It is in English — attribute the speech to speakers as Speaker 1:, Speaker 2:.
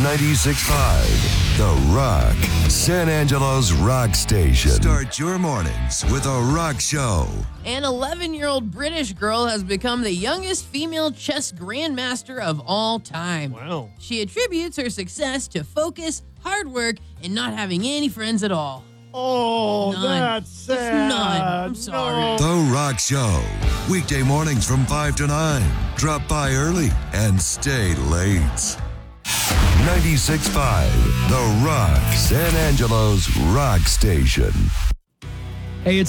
Speaker 1: 96.5, The Rock, San Angelo's rock station. Start your mornings with a rock show.
Speaker 2: An 11-year-old British girl has become the youngest female chess grandmaster of all time.
Speaker 3: Wow.
Speaker 2: She attributes her success to focus, hard work, and not having any friends at all.
Speaker 3: Oh,
Speaker 2: None.
Speaker 3: that's sad.
Speaker 2: None. I'm sorry.
Speaker 3: No.
Speaker 1: The Rock Show. Weekday mornings from 5 to 9. Drop by early and stay late. 96.5, The Rock, San Angelo's rock station.